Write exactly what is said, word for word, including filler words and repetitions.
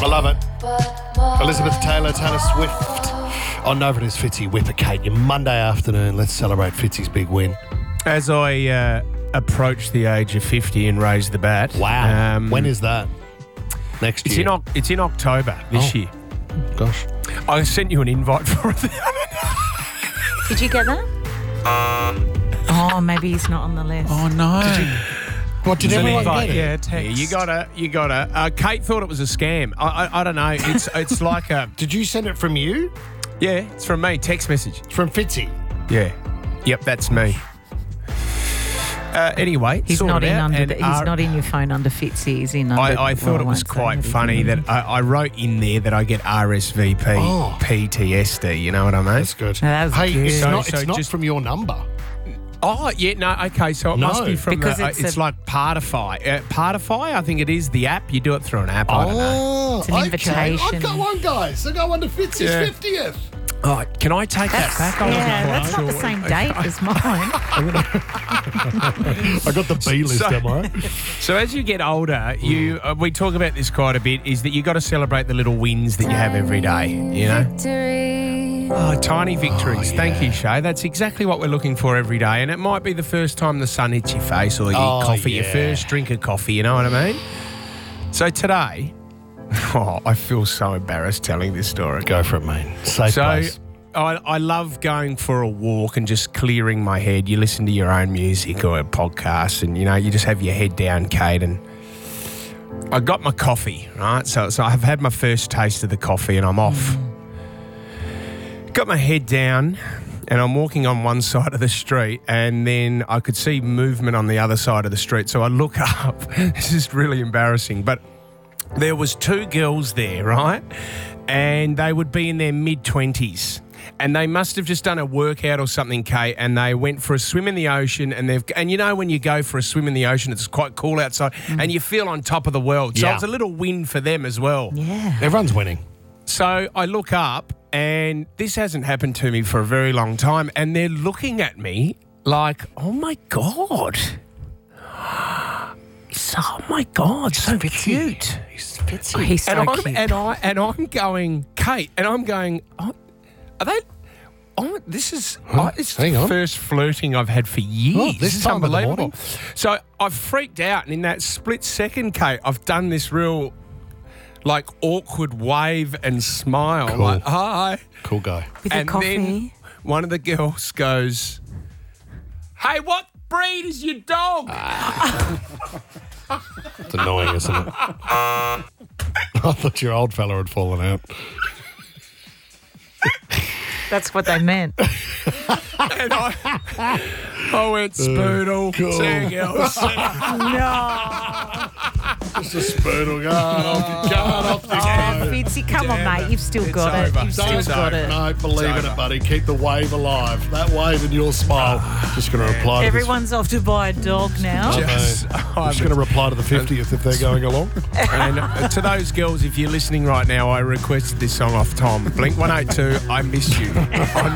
I love it. Elizabeth Taylor, Taylor Swift. On Nova it is Fitzy, Whipper Kate. Your Monday afternoon. Let's celebrate Fitzy's big win. As I uh, approach the age of fifty and raise the bat. Wow. Um, when is that? Next it's year? In, it's in October this oh. year. Gosh. I sent you an invite for it. Did you get that? Oh, maybe he's not on the list. Oh, no. Did you, what, did everyone get it? Yeah, text. Yeah, you gotta, you gotta. Uh, Kate thought it was a scam. I, I, I don't know. It's, it's like a. Did you send it from you? Yeah, it's from me. Text message. It's from Fitzy. Yeah. Yep, that's me. Uh, anyway, He's not in under. The, he's uh, not in your phone under Fitzy. He's in under. I, I thought well, it was won't say quite that he's funny in. that I, I wrote in there that I get R S V P, Oh. P T S D. You know what I mean? That's good. No, that was hey, good. it's So- not, so it's not just- from your number. Oh, yeah, no, okay, so it No, must be from because the, uh, it's it's, a- like Partify. Uh, Partify, I think it is the app. You do it through an app, I don't know. Oh, It's an okay. invitation. I've got one, guys. So go on to Fitzy's Yeah. fiftieth. Oh, can I take That's, that back? I wasn't yeah, quite that's not the sure. same date as mine. I got the B list, So- am I? So as you get older, you uh, we talk about this quite a bit, is that you got to celebrate the little wins that you have every day, you know? Oh, tiny victories. Oh, Thank yeah. you, Shay. That's exactly what we're looking for every day. And it might be the first time the sun hits your face or you Oh, eat coffee, your yeah. first drink of coffee, you know what I mean? So today, oh, I feel so embarrassed telling this story. Go for it, mate. Safe So place. I, I love going for a walk and just clearing my head. You listen to your own music or a podcast and, you know, you just have your head down, Kate, and I got my coffee, right? So, so I've had my first taste of the coffee and I'm off. Got my head down and I'm walking on one side of the street and then I could see movement on the other side of the street. So I look up. This is really embarrassing, but there was two girls there, right? And they would be in their mid-twenties. And they must have just done a workout or something, Kate, and they went for a swim in the ocean. And they've and you know when you go for a swim in the ocean, it's quite cool outside, and you feel on top of the world. So Yeah. it's a little win for them as well. Yeah. Everyone's winning. So I look up, and this hasn't happened to me for a very long time, and they're looking at me like, "Oh my god, so, oh my god, so cute." He's Fitzy. Oh, he's so and I'm cute. and I and I'm going, Kate, and I'm going, oh, are they? Oh, this is oh, this is Hang the on. first flirting I've had for years. Oh, this is time of the unbelievable. morning? So I've freaked out, and in that split second, Kate, I've done this real, like, awkward wave and smile, Cool. like hi, Cool guy. With and a coffee. then one of the girls goes, "Hey, what breed is your dog?" It's annoying, isn't it? I thought your old fella had fallen out. That's what they meant. And I, I went spoodle. cool. Two girls. No. Just a spoodle. Go on, off you go. Off you Oh, go. Fitzy, come on, mate. You've still It's got over. it. You've still It's got over. it. No, believe in It's it, over. buddy. Keep the wave alive. That wave and your smile. Just going to reply to this. Everyone's off to buy a dog now. Just, I'm just going to reply to the fiftieth if they're going along. and uh, to those girls, if you're listening right now, I requested this song off Tom. Blink one eighty-two, I miss you. I